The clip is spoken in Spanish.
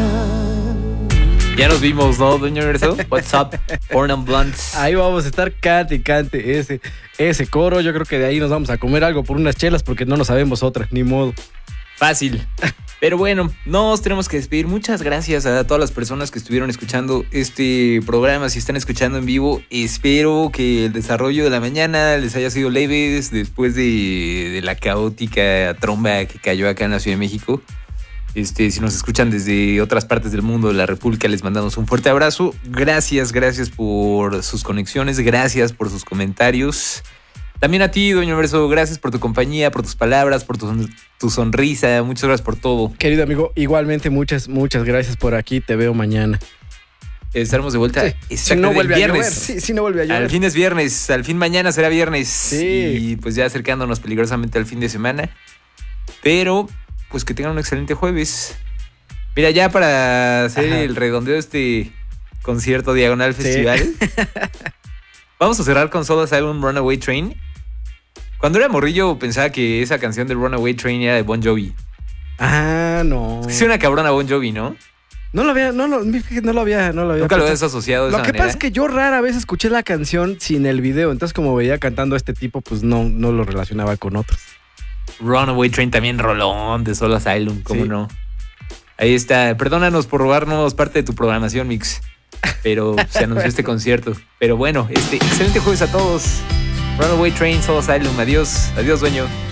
Ya nos vimos, ¿no, Doña Universo? What's up, Porn and Blunts? Ahí vamos a estar cante y cante ese coro. Yo creo que de ahí nos vamos a comer algo por unas chelas porque no nos sabemos otra, ni modo. Fácil. Pero bueno, nos tenemos que despedir. Muchas gracias a todas las personas que estuvieron escuchando este programa. Si están escuchando en vivo, espero que el desarrollo de la mañana les haya sido leves después de la caótica tromba que cayó acá en la Ciudad de México. Si nos escuchan desde otras partes del mundo de la República, les mandamos un fuerte abrazo. Gracias por sus conexiones, gracias por sus comentarios. También a ti, Doña Universo, gracias por tu compañía, por tus palabras, por tu sonrisa. Muchas gracias por todo. Querido amigo, igualmente muchas gracias por aquí. Te veo mañana. Estaremos de vuelta. Sí. Si no vuelve viernes. a llover. Si no vuelve a llover. Al fin es viernes, al fin mañana será viernes. Sí. Y pues ya acercándonos peligrosamente al fin de semana. Pero pues que tengan un excelente jueves. Mira, ya para hacer el redondeo de este concierto Diagonal Festival, vamos a cerrar con Soul Asylum Runaway Train. Cuando era morrillo pensaba que esa canción del Runaway Train era de Bon Jovi. Ah, no. Es una cabrona Bon Jovi, ¿no? No lo había. Nunca lo habías asociado de esa manera. Lo que pasa es que yo rara vez escuché la canción sin el video. Entonces, como veía cantando a este tipo, pues no lo relacionaba con otros. Runaway Train también rolón de Soul Asylum, ¿cómo no? Ahí está. Perdónanos por robarnos parte de tu programación, Mix. Pero se anunció este concierto. Pero bueno, excelente jueves a todos. Runaway Train, Soul Asylum. Adiós, dueño.